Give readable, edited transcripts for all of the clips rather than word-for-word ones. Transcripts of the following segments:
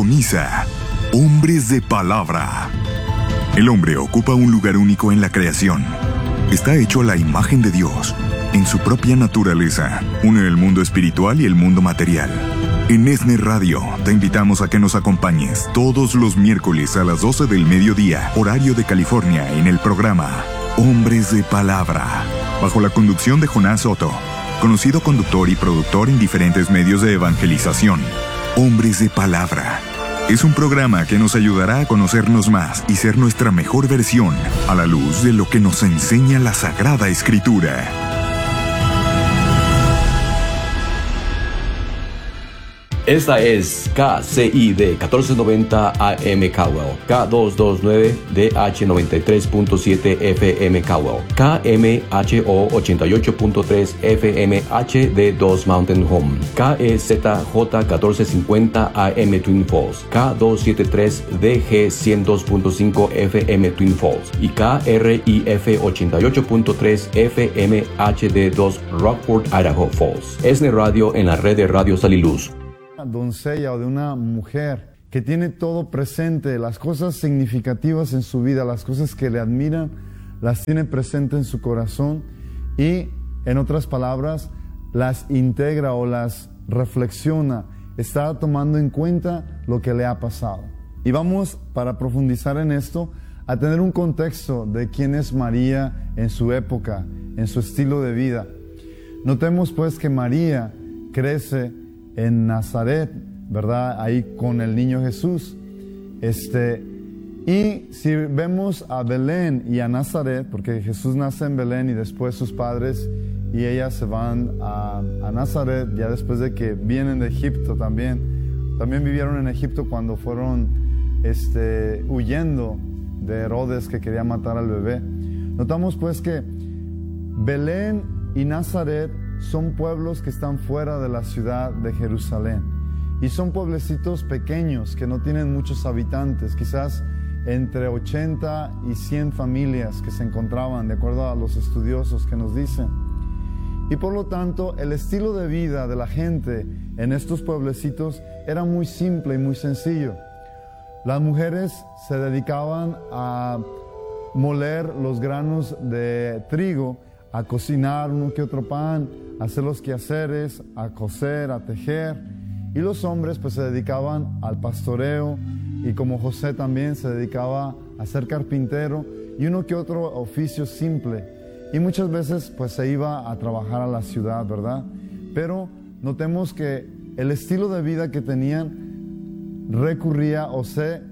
Sintoniza Hombres de Palabra. El hombre ocupa un lugar único en la creación. Está hecho a la imagen de Dios. En su propia naturaleza, une el mundo espiritual y el mundo material. En ESNE Radio, te invitamos a que nos acompañes todos los miércoles a las 12 del mediodía, horario de California, en el programa Hombres de Palabra, bajo la conducción de Jonás Soto, conocido conductor y productor en diferentes medios de evangelización. Hombres de Palabra es un programa que nos ayudará a conocernos más y ser nuestra mejor versión a la luz de lo que nos enseña la Sagrada Escritura. Esta es KCID 1490 AM Caldwell, K229DH 93.7 FM Caldwell, KMHO 88.3 FM HD2 Mountain Home, KEZJ 1450 AM Twin Falls, K273DG 102.5 FM Twin Falls y KRIF 88.3 FM HD2 Rockford, Idaho Falls. ESNE Radio en la red de Radio Sal y Luz. Doncella o de una mujer que tiene todo presente, las cosas significativas en su vida, las cosas que le admiran, las tiene presente en su corazón y, en otras palabras, las integra o las reflexiona, está tomando en cuenta lo que le ha pasado. Y vamos, para profundizar en esto, a tener un contexto de quién es María en su época, en su estilo de vida. Notemos pues que María crece en Nazaret, ¿verdad? Ahí con el niño Jesús. Y si vemos a Belén y a Nazaret, porque Jesús nace en Belén y después sus padres y ellas se van a Nazaret, ya después de que vienen de Egipto también vivieron en Egipto cuando fueron huyendo de Herodes, que quería matar al bebé. Notamos pues que Belén y Nazaret son pueblos que están fuera de la ciudad de Jerusalén y son pueblecitos pequeños que no tienen muchos habitantes, quizás entre 80 y 100 familias que se encontraban, de acuerdo a los estudiosos que nos dicen. Y por lo tanto, el estilo de vida de la gente en estos pueblecitos era muy simple y muy sencillo. Las mujeres se dedicaban a moler los granos de trigo, a cocinar uno que otro pan, a hacer los quehaceres, a coser, a tejer. Y los hombres pues se dedicaban al pastoreo, y como José también se dedicaba a ser carpintero y uno que otro oficio simple. Y muchas veces pues se iba a trabajar a la ciudad, ¿verdad? Pero notemos que el estilo de vida que tenían recurría o se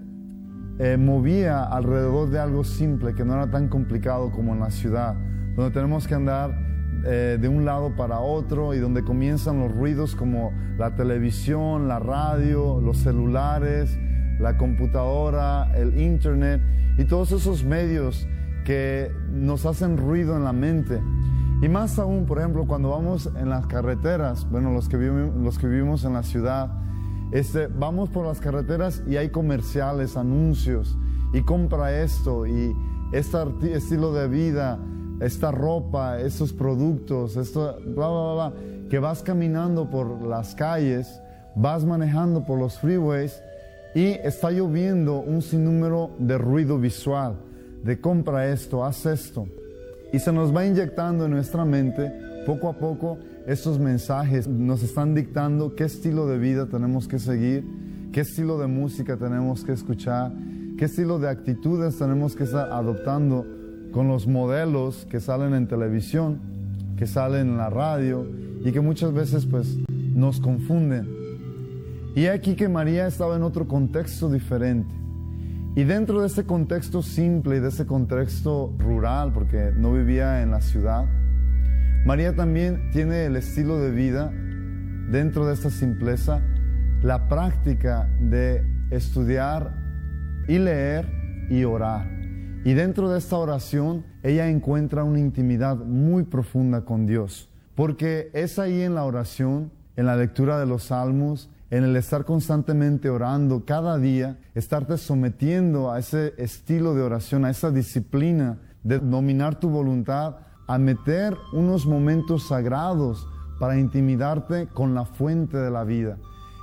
movía alrededor de algo simple, que no era tan complicado como en la ciudad, donde tenemos que andar de un lado para otro y donde comienzan los ruidos como la televisión, la radio, los celulares, la computadora, el internet y todos esos medios que nos hacen ruido en la mente. Y más aún, por ejemplo, cuando vamos en las carreteras, bueno, los que vivimos en la ciudad, vamos por las carreteras y hay comerciales, anuncios, y compra esto y este estilo de vida, esta ropa, estos productos, esto, bla, bla, bla, que vas caminando por las calles, vas manejando por los freeways y está lloviendo un sinnúmero de ruido visual, de compra esto, haz esto. Y se nos va inyectando en nuestra mente, poco a poco, estos mensajes nos están dictando qué estilo de vida tenemos que seguir, qué estilo de música tenemos que escuchar, qué estilo de actitudes tenemos que estar adoptando con los modelos que salen en televisión, que salen en la radio y que muchas veces pues nos confunden. Y aquí que María estaba en otro contexto diferente. Y dentro de ese contexto simple y de ese contexto rural, porque no vivía en la ciudad, María también tiene el estilo de vida, dentro de esta simpleza, la práctica de estudiar y leer y orar. Y dentro de esta oración, ella encuentra una intimidad muy profunda con Dios. Porque es ahí en la oración, en la lectura de los salmos, en el estar constantemente orando cada día, estarte sometiendo a ese estilo de oración, a esa disciplina de dominar tu voluntad, a meter unos momentos sagrados para intimidarte con la fuente de la vida.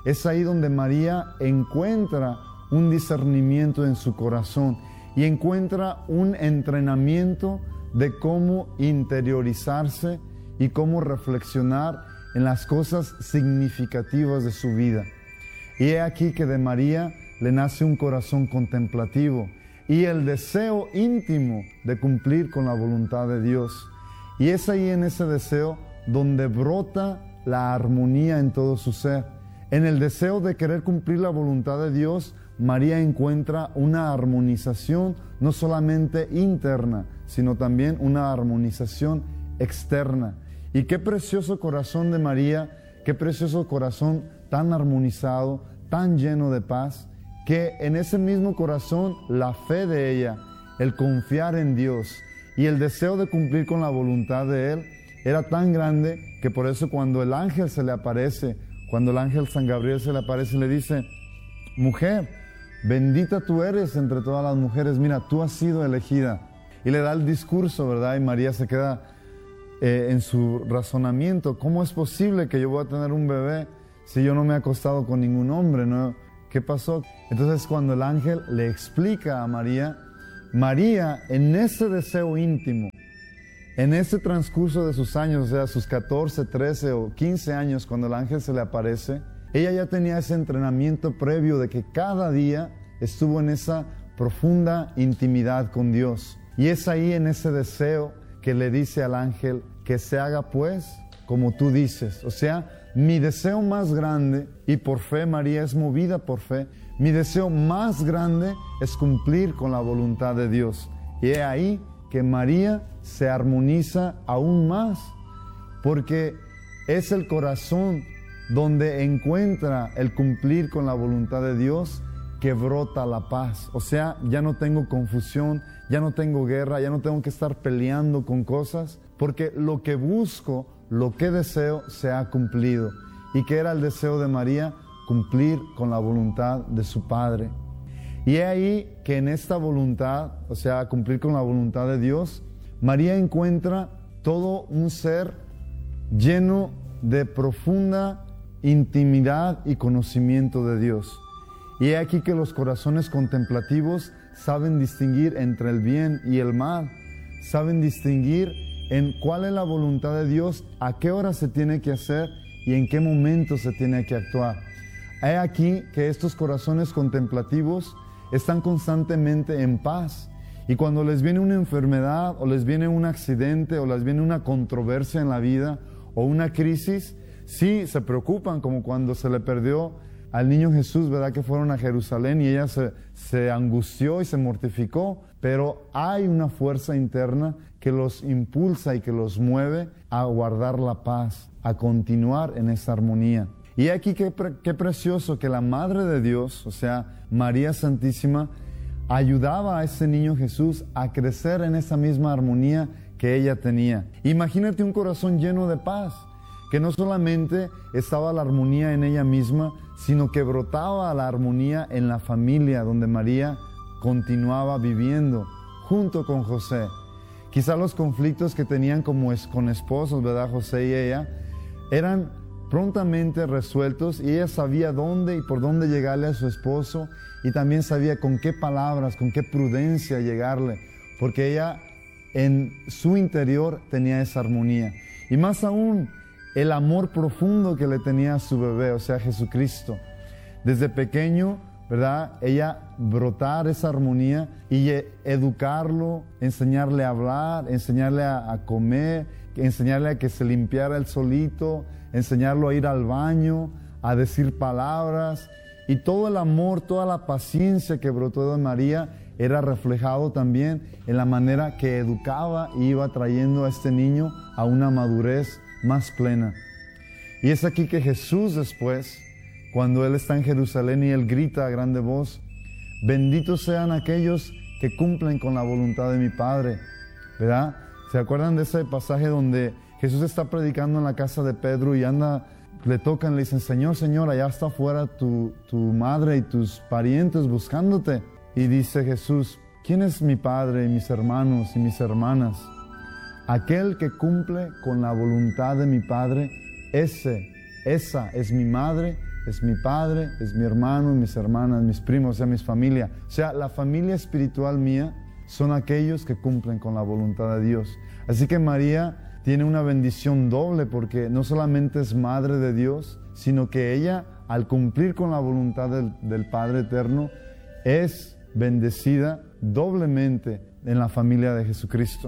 es ahí donde María encuentra un discernimiento en su corazón y encuentra un entrenamiento de cómo interiorizarse y cómo reflexionar en las cosas significativas de su vida. Y he aquí que de María le nace un corazón contemplativo y el deseo íntimo de cumplir con la voluntad de Dios. Y es ahí en ese deseo donde brota la armonía en todo su ser. En el deseo de querer cumplir la voluntad de Dios, María encuentra una armonización no solamente interna, sino también una armonización externa. Y qué precioso corazón de María, qué precioso corazón tan armonizado, tan lleno de paz, que en ese mismo corazón la fe de ella, el confiar en Dios y el deseo de cumplir con la voluntad de Él era tan grande que por eso cuando el ángel se le aparece, cuando el ángel San Gabriel se le aparece, le dice: mujer, bendita tú eres entre todas las mujeres, mira, tú has sido elegida. Y le da el discurso, ¿verdad? Y María se queda en su razonamiento. ¿Cómo es posible que yo voy a tener un bebé si yo no me he acostado con ningún hombre, ¿no? ¿Qué pasó? Entonces cuando el ángel le explica a María, María en ese deseo íntimo, en ese transcurso de sus años, o sea, sus 14, 13 o 15 años, cuando el ángel se le aparece, ella ya tenía ese entrenamiento previo de que cada día estuvo en esa profunda intimidad con Dios. Y es ahí en ese deseo que le dice al ángel que se haga pues como tú dices. O sea, mi deseo más grande, y por fe María es movida por fe, mi deseo más grande es cumplir con la voluntad de Dios. Y es ahí que María se armoniza aún más, porque es el corazón donde encuentra el cumplir con la voluntad de Dios que brota la paz. O sea, ya no tengo confusión, ya no tengo guerra, ya no tengo que estar peleando con cosas, porque lo que busco, lo que deseo, se ha cumplido. ¿Y qué era el deseo de María? Cumplir con la voluntad de su Padre. Y es ahí que en esta voluntad, o sea, cumplir con la voluntad de Dios, María encuentra todo un ser lleno de profunda intimidad y conocimiento de Dios. Y es aquí que los corazones contemplativos saben distinguir entre el bien y el mal, saben distinguir en cuál es la voluntad de Dios, a qué hora se tiene que hacer y en qué momento se tiene que actuar. Es aquí que estos corazones contemplativos están constantemente en paz. Y cuando les viene una enfermedad, o les viene un accidente, o les viene una controversia en la vida, o una crisis, sí se preocupan, como cuando se le perdió al niño Jesús, ¿verdad? Que fueron a Jerusalén y ella se angustió y se mortificó. Pero hay una fuerza interna que los impulsa y que los mueve a guardar la paz, a continuar en esa armonía. Y aquí qué precioso que la Madre de Dios, o sea, María Santísima, ayudaba a ese niño Jesús a crecer en esa misma armonía que ella tenía. Imagínate un corazón lleno de paz, que no solamente estaba la armonía en ella misma, sino que brotaba la armonía en la familia donde María continuaba viviendo junto con José. Quizá los conflictos que tenían con esposos, ¿verdad? José y ella, eran prontamente resueltos y ella sabía dónde y por dónde llegarle a su esposo y también sabía con qué palabras, con qué prudencia llegarle, porque ella en su interior tenía esa armonía. Y más aún, el amor profundo que le tenía a su bebé, o sea, Jesucristo. Desde pequeño, ¿verdad? Ella brotar esa armonía y educarlo, enseñarle a hablar, enseñarle a comer, enseñarle a que se limpiara él solito, enseñarlo a ir al baño, a decir palabras. Y todo el amor, toda la paciencia que brotó de María era reflejado también en la manera que educaba y iba trayendo a este niño a una madurez más plena. Y es aquí que Jesús después, cuando Él está en Jerusalén y Él grita a grande voz: benditos sean aquellos que cumplen con la voluntad de mi Padre, ¿verdad? ¿Se acuerdan de ese pasaje donde Jesús está predicando en la casa de Pedro y le tocan, le dicen: Señor, Señor, allá está afuera tu madre y tus parientes buscándote? Y dice Jesús: ¿quién es mi Padre y mis hermanos y mis hermanas? Aquel que cumple con la voluntad de mi Padre, esa es mi madre es mi padre, es mi hermano, mis hermanas, mis primos, o sea, mis familia. O sea, la familia espiritual mía son aquellos que cumplen con la voluntad de Dios. Así que María tiene una bendición doble porque no solamente es madre de Dios, sino que ella, al cumplir con la voluntad del Padre Eterno, es bendecida doblemente en la familia de Jesucristo.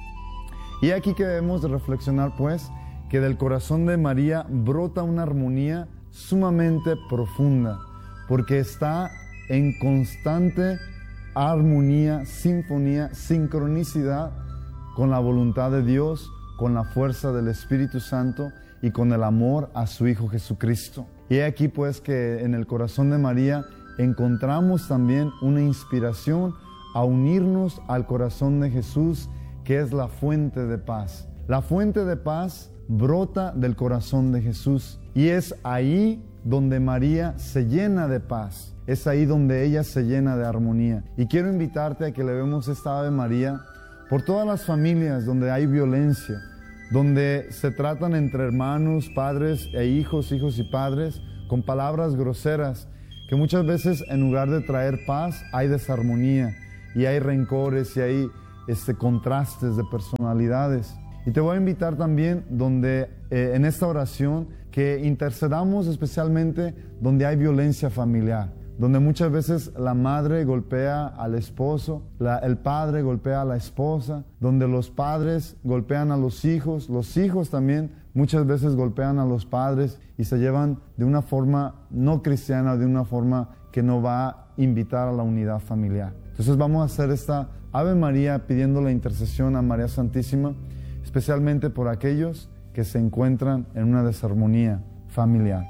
Y aquí que debemos de reflexionar pues que del corazón de María brota una armonía sumamente profunda, porque está en constante armonía, sinfonía, sincronicidad con la voluntad de Dios, con la fuerza del Espíritu Santo y con el amor a su Hijo Jesucristo. Y aquí pues que en el corazón de María encontramos también una inspiración a unirnos al corazón de Jesús, que es la fuente de paz. La fuente de paz brota del corazón de Jesús y es ahí donde María se llena de paz. Es ahí donde ella se llena de armonía. Y quiero invitarte a que le vemos esta Ave María por todas las familias donde hay violencia, donde se tratan entre hermanos, padres e hijos, hijos y padres, con palabras groseras, que muchas veces en lugar de traer paz hay desarmonía y hay rencores y hay contrastes de personalidades. Y te voy a invitar también donde en esta oración que intercedamos especialmente donde hay violencia familiar, donde muchas veces la madre golpea al esposo, el padre golpea a la esposa, donde los padres golpean a los hijos también muchas veces golpean a los padres y se llevan de una forma no cristiana, de una forma que no va a invitar a la unidad familiar. Entonces vamos a hacer esta Ave María pidiendo la intercesión a María Santísima, especialmente por aquellos que se encuentran en una desarmonía familiar.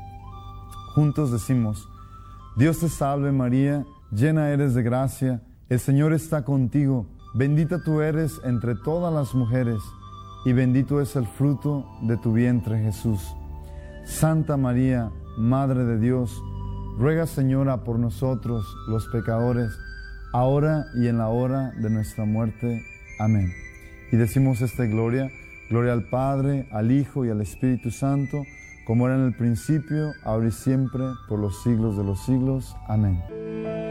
Juntos decimos: Dios te salve María, llena eres de gracia, el Señor está contigo, bendita tú eres entre todas las mujeres, y bendito es el fruto de tu vientre Jesús. Santa María, Madre de Dios, ruega Señora por nosotros los pecadores, ahora y en la hora de nuestra muerte. Amén. Y decimos esta gloria al Padre, al Hijo y al Espíritu Santo, como era en el principio, ahora y siempre, por los siglos de los siglos. Amén.